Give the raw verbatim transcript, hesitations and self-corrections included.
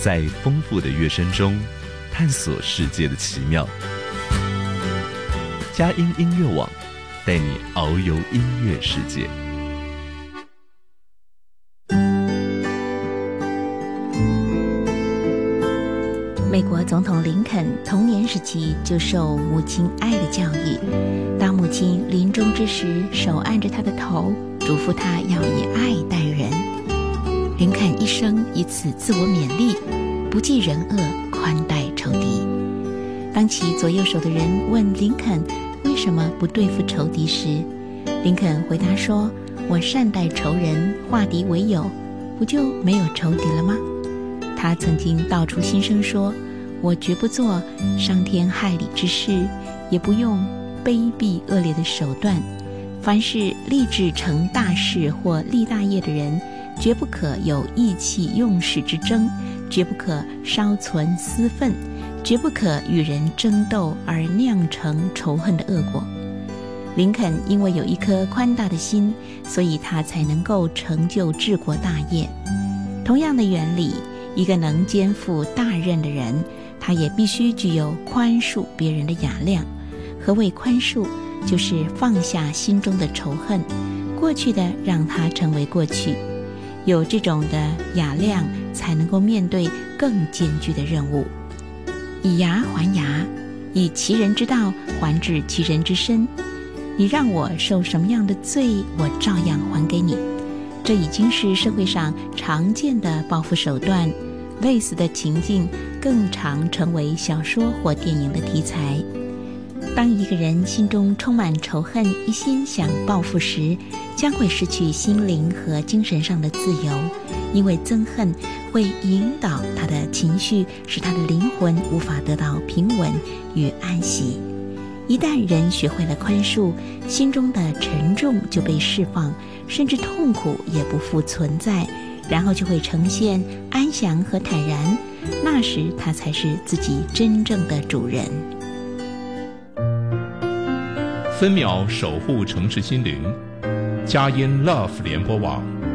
在丰富的乐声中探索世界的奇妙。佳音音乐网带你遨游音乐世界。 美国总统林肯童年时期就受母亲爱的教育，当母亲临终之时，手按着他的头，嘱咐他要以爱待人。林肯一生以此自我勉励，不计人恶，宽待仇敌。当其左右手的人问林肯为什么不对付仇敌时，林肯回答说：我善待仇人，化敌为友，不就没有仇敌了吗？他曾经道出心声说：我绝不做伤天害理之事，也不用卑鄙恶劣的手段。凡是立志成大事或立大业的人，绝不可有意气用事之争，绝不可稍存私愤，绝不可与人争斗而酿成仇恨的恶果。林肯因为有一颗宽大的心，所以他才能够成就治国大业。同样的原理，一个能肩负大任的人，他也必须具有宽恕别人的雅量。何谓宽恕？就是放下心中的仇恨，过去的让它成为过去。有这种的雅量，才能够面对更艰巨的任务。以牙还牙，以其人之道还治其人之身。你让我受什么样的罪，我照样还给你。这已经是社会上常见的报复手段，类似的情境更常成为小说或电影的题材。当一个人心中充满仇恨，一心想报复时，将会失去心灵和精神上的自由，因为憎恨会引导他的情绪，使他的灵魂无法得到平稳与安息。一旦人学会了宽恕，心中的沉重就被释放，甚至痛苦也不复存在，然后就会呈现安详和坦然，那时他才是自己真正的主人。 分秒守护城市心灵，佳音 Love 联播网